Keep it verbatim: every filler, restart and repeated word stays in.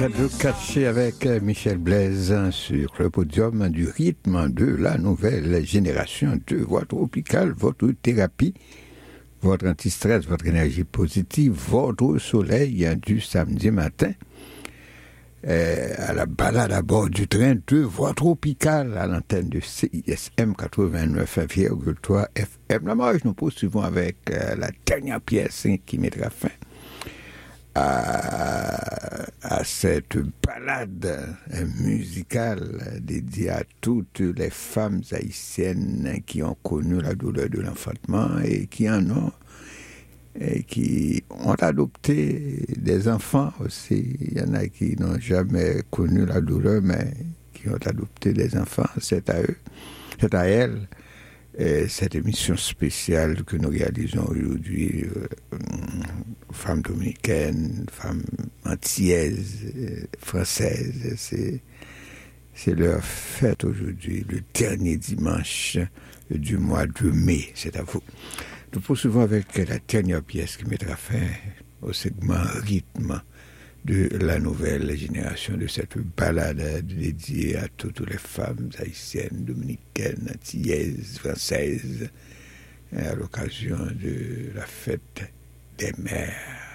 Cadeau caché avec Michel Blaise sur le podium du rythme de la nouvelle génération de voix tropicale, votre thérapie, votre anti-stress, votre énergie positive, votre soleil du samedi matin. Euh, à la balade à bord du train de voix tropicale à l'antenne de C I S M quatre-vingt-neuf virgule trois F M. Là, nous poursuivons avec euh, la dernière pièce hein, qui mettra fin à, à cette balade musicale dédiée à toutes les femmes haïtiennes qui ont connu la douleur de l'enfantement et qui en ont et qui ont adopté des enfants aussi. Il y en a qui n'ont jamais connu la douleur, mais qui ont adopté des enfants. C'est à eux, c'est à elles. Et cette émission spéciale que nous réalisons aujourd'hui, euh, femmes dominicaines, femmes antillaises, euh, françaises, c'est, c'est leur fête aujourd'hui, le dernier dimanche du mois de mai. C'est à vous. Nous poursuivons avec la dernière pièce qui mettra fin au segment rythme de la nouvelle génération de cette balade dédiée à toutes les femmes haïtiennes, dominicaines, antillaises, françaises, à l'occasion de la fête des mères.